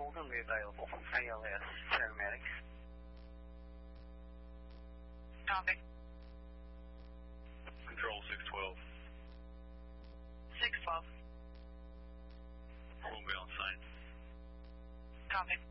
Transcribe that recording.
call will be available. ALS paramedics. Copy. Control 612. 612. We'll be on site. Copy.